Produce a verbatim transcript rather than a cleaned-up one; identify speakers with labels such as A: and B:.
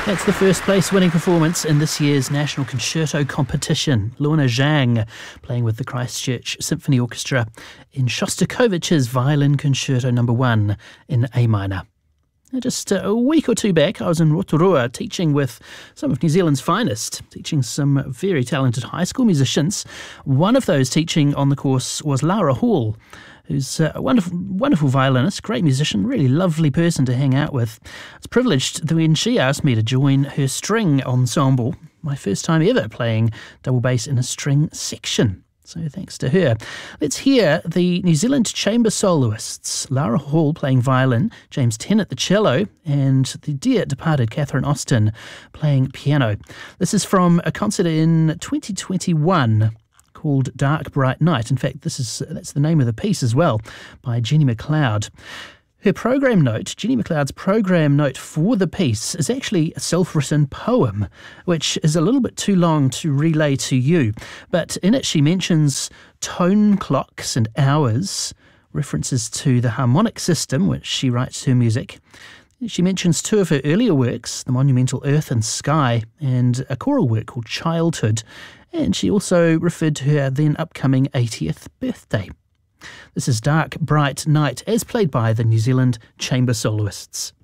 A: That's the first place winning performance in this year's National Concerto competition. Lorna Zhang playing with the Christchurch Symphony Orchestra in Shostakovich's Violin Concerto number one in A minor. Just a week or two back, I was in Rotorua teaching with some of New Zealand's finest, teaching some very talented high school musicians. One of those teaching on the course was Lara Hall, who's a wonderful, wonderful violinist, great musician, really lovely person to hang out with. I was privileged when she asked me to join her string ensemble, my first time ever playing double bass in a string section. So thanks to her. Let's hear the New Zealand chamber soloists, Lara Hall playing violin, James Tennant the cello, and the dear departed Catherine Austin playing piano. This is from a concert in twenty twenty-one called Dark Bright Night. In fact, this is that's the name of the piece as well, by Jenny McLeod. Her program note, Jenny McLeod's program note for the piece, is actually a self-written poem, which is a little bit too long to relay to you. But in it she mentions tone clocks and hours, references to the harmonic system, which she writes her music. She mentions two of her earlier works, the monumental Earth and Sky, and a choral work called Childhood. And she also referred to her then upcoming eightieth birthday. This is Dark Bright Night, as played by the New Zealand Chamber Soloists.